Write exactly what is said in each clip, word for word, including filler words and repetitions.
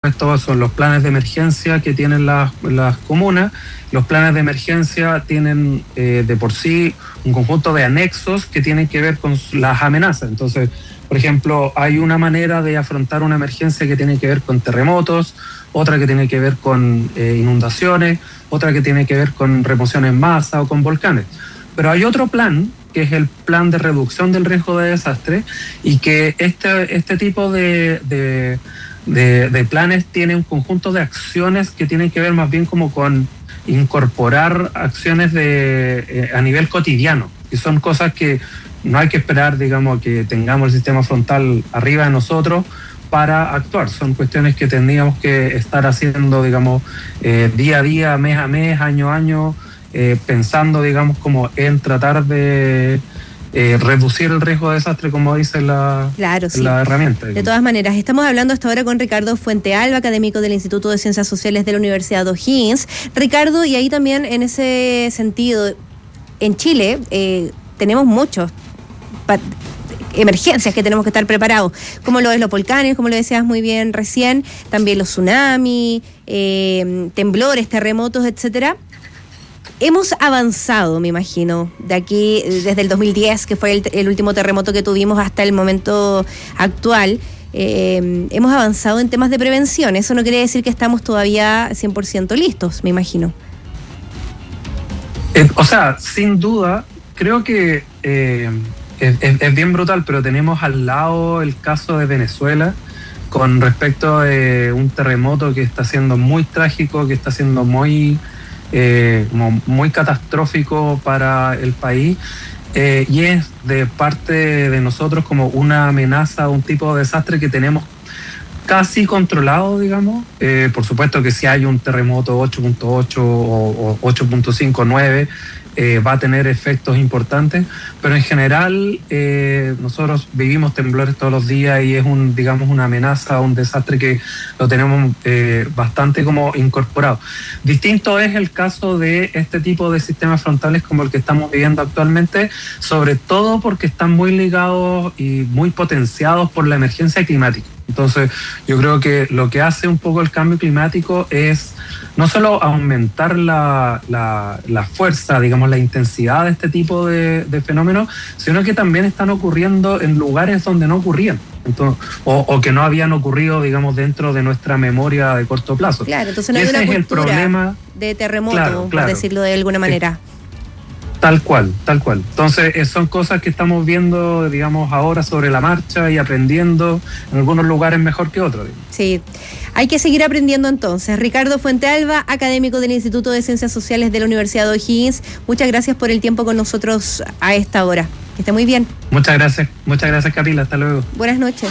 estos son los planes de emergencia que tienen las, las comunas. Los planes de emergencia tienen eh, de por sí un conjunto de anexos que tienen que ver con las amenazas. Entonces, por ejemplo, hay una manera de afrontar una emergencia que tiene que ver con terremotos, otra que tiene que ver con eh, inundaciones, otra que tiene que ver con remoción en masa o con volcanes. Pero hay otro plan, que es el plan de reducción del riesgo de desastre, y que este, este tipo de, de, de, de planes tiene un conjunto de acciones que tienen que ver más bien como con incorporar acciones de, eh, a nivel cotidiano, y son cosas que no hay que esperar, digamos, que tengamos el sistema frontal arriba de nosotros para actuar. Son cuestiones que tendríamos que estar haciendo, digamos, eh, día a día, mes a mes, año a año, eh, pensando, digamos, como en tratar de eh, reducir el riesgo de desastre, como dice la, claro, sí. la herramienta. De todas maneras, estamos hablando hasta ahora con Ricardo Fuentealba, académico del Instituto de Ciencias Sociales de la Universidad O'Higgins. Ricardo, y ahí también en ese sentido, en Chile eh, tenemos muchos pa- emergencias que tenemos que estar preparados, como lo es los volcanes, como lo decías muy bien recién, también los tsunamis, eh, temblores, terremotos, etcétera. Hemos avanzado, me imagino, de aquí, desde el dos mil diez, que fue el, el último terremoto que tuvimos, hasta el momento actual. Eh, hemos avanzado en temas de prevención. Eso no quiere decir que estamos todavía cien por ciento listos, me imagino. Eh, o sea, sin duda, creo que eh, es, es, es bien brutal, pero tenemos al lado el caso de Venezuela con respecto a eh, un terremoto que está siendo muy trágico, que está siendo muy... Eh, como muy catastrófico para el país, eh, y es de parte de nosotros como una amenaza, un tipo de desastre que tenemos casi controlado, digamos. Eh, por supuesto que si hay un terremoto ocho punto ocho o, o ocho punto cinco, nueve, eh, va a tener efectos importantes, pero en general eh, nosotros vivimos temblores todos los días y es un, digamos, una amenaza, un desastre que lo tenemos eh, bastante como incorporado. Distinto es el caso de este tipo de sistemas frontales como el que estamos viviendo actualmente, sobre todo porque están muy ligados y muy potenciados por la emergencia climática. Entonces, yo creo que lo que hace un poco el cambio climático es no solo aumentar la, la, la fuerza, digamos, la intensidad de este tipo de, de fenómenos, sino que también están ocurriendo en lugares donde no ocurrían. Entonces, o, o que no habían ocurrido, digamos, dentro de nuestra memoria de corto plazo. Claro, entonces no hay una cultura de terremoto, claro, claro, por decirlo de alguna manera. Tal cual, tal cual. Entonces son cosas que estamos viendo, digamos, ahora sobre la marcha y aprendiendo en algunos lugares mejor que otros. Digamos. Sí, hay que seguir aprendiendo entonces. Ricardo Fuentealba, académico del Instituto de Ciencias Sociales de la Universidad de O'Higgins, muchas gracias por el tiempo con nosotros a esta hora. Que esté muy bien. Muchas gracias, muchas gracias Camila, hasta luego. Buenas noches.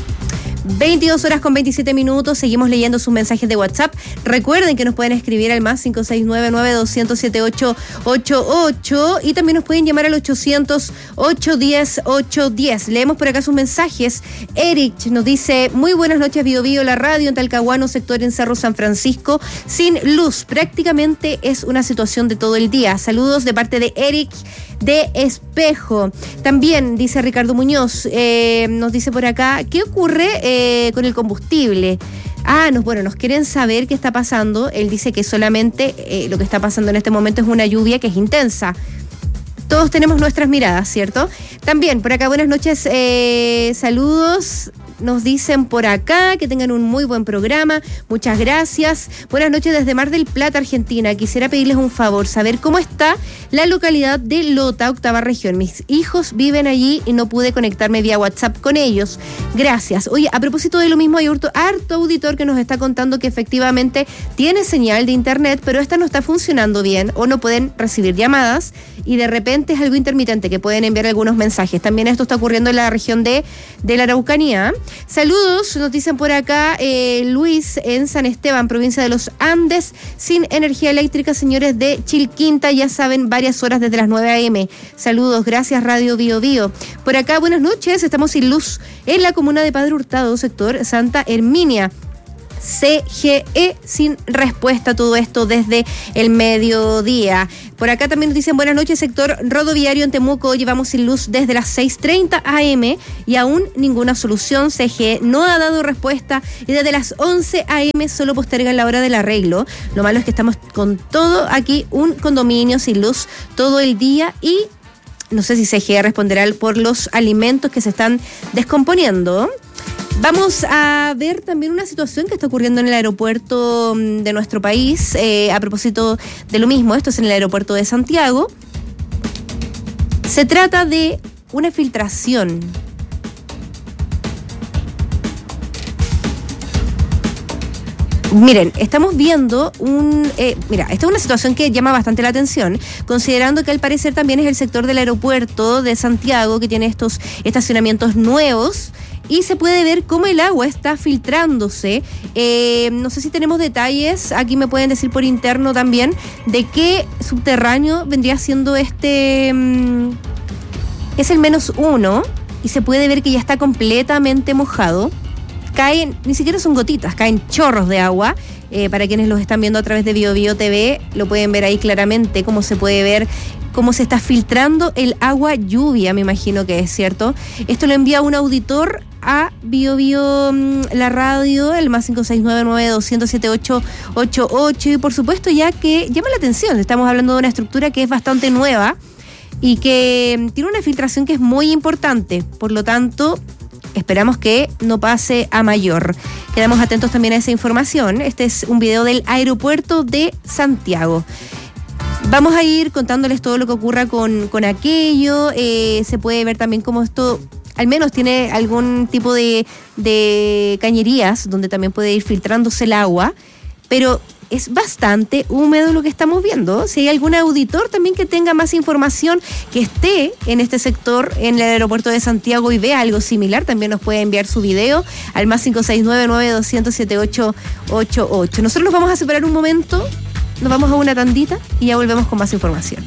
veintidós horas con veintisiete minutos, seguimos leyendo sus mensajes de WhatsApp. Recuerden que nos pueden escribir al más cinco seis nueve, nueve dos cero cero, siete ocho ocho ocho y también nos pueden llamar al ochocientos, ochocientos diez, ochocientos diez. Leemos por acá sus mensajes. Eric nos dice: muy buenas noches, Bio Bio, la radio en Talcahuano, sector en Cerro San Francisco, sin luz, prácticamente es una situación de todo el día. Saludos de parte de Eric de Espejo. También dice Ricardo Muñoz, eh, nos dice por acá, ¿qué ocurre eh, con el combustible? Ah, nos, bueno, nos quieren saber qué está pasando. Él dice que solamente eh, lo que está pasando en este momento es una lluvia que es intensa. Todos tenemos nuestras miradas, ¿cierto? También, por acá, buenas noches, eh, saludos. Nos dicen por acá que tengan un muy buen programa. Muchas gracias. Buenas noches desde Mar del Plata, Argentina. Quisiera pedirles un favor, saber cómo está la localidad de Lota, octava región. Mis hijos viven allí y no pude conectarme vía WhatsApp con ellos. Gracias. Oye, a propósito de lo mismo, hay harto, harto auditor que nos está contando que efectivamente tiene señal de internet, pero esta no está funcionando bien o no pueden recibir llamadas y de repente es algo intermitente que pueden enviar algunos mensajes. También esto está ocurriendo en la región de, de la Araucanía. Saludos, nos dicen por acá eh, Luis en San Esteban, provincia de los Andes, sin energía eléctrica, señores de Chilquinta, ya saben, varias horas desde las nueve a eme. Saludos, gracias Radio Bio Bio. Por acá, buenas noches, estamos sin luz en la comuna de Padre Hurtado, sector Santa Herminia. C G E, sin respuesta todo esto desde el mediodía. Por acá también nos dicen buenas noches, sector rodoviario en Temuco, llevamos sin luz desde las seis treinta a eme y aún ninguna solución. C G E no ha dado respuesta y desde las once a eme solo postergan la hora del arreglo. Lo malo es que estamos con todo aquí, un condominio sin luz todo el día y no sé si C G E responderá por los alimentos que se están descomponiendo. Vamos a ver también una situación que está ocurriendo en el aeropuerto de nuestro país, eh, a propósito de lo mismo. Esto es en el aeropuerto de Santiago. Se trata de una filtración. Miren, estamos viendo un... Eh, mira, esta es una situación que llama bastante la atención, considerando que al parecer también es el sector del aeropuerto de Santiago que tiene estos estacionamientos nuevos y se puede ver cómo el agua está filtrándose. Eh, no sé si tenemos detalles, aquí me pueden decir por interno también, de qué subterráneo vendría siendo este... Mmm, es el menos uno y se puede ver que ya está completamente mojado. Caen, ni siquiera son gotitas, caen chorros de agua. Eh, para quienes los están viendo a través de Bio Bio T V, lo pueden ver ahí claramente, cómo se puede ver cómo se está filtrando el agua lluvia, me imagino que es cierto. Esto lo envía un auditor a Bio Bio, la radio, el más cinco seis nueve nueve dos cero siete ocho ocho ocho. Y por supuesto, ya que llama la atención, estamos hablando de una estructura que es bastante nueva y que tiene una filtración que es muy importante. Por lo tanto, esperamos que no pase a mayor. Quedamos atentos también a esa información. Este es un video del aeropuerto de Santiago. Vamos a ir contándoles todo lo que ocurra con, con aquello. Eh, se puede ver también cómo esto al menos tiene algún tipo de, de cañerías donde también puede ir filtrándose el agua, pero es bastante húmedo lo que estamos viendo. Si hay algún auditor también que tenga más información, que esté en este sector, en el aeropuerto de Santiago y vea algo similar, también nos puede enviar su video al más cinco seis nueve nueve dos cero siete ocho ocho ocho. Nosotros nos vamos a separar un momento, nos vamos a una tandita y ya volvemos con más información.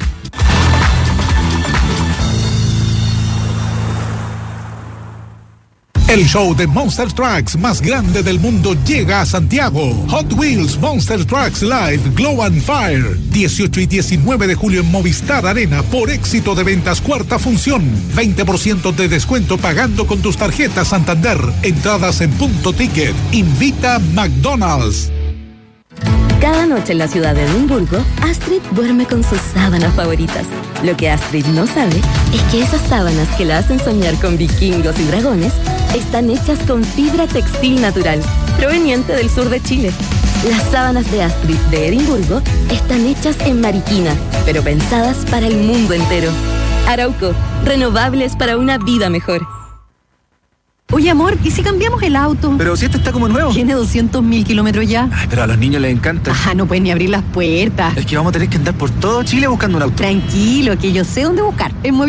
El show de Monster Trucks más grande del mundo llega a Santiago. Hot Wheels Monster Trucks Live Glow and Fire. dieciocho y diecinueve de julio en Movistar Arena por éxito de ventas cuarta función. veinte por ciento de descuento pagando con tus tarjetas Santander. Entradas en Punto Ticket. Invita McDonald's. Cada noche en la ciudad de Edimburgo, Astrid duerme con sus sábanas favoritas. Lo que Astrid no sabe es que esas sábanas que la hacen soñar con vikingos y dragones están hechas con fibra textil natural, proveniente del sur de Chile. Las sábanas de Astrid de Edimburgo están hechas en Mariquina, pero pensadas para el mundo entero. Arauco, renovables para una vida mejor. Oye, amor, ¿y si cambiamos el auto? Pero si este está como nuevo. Tiene doscientos mil kilómetros ya. Ay, pero a los niños les encanta. Ajá, no pueden ni abrir las puertas. Es que vamos a tener que andar por todo Chile buscando un auto. Tranquilo, que yo sé dónde buscar. En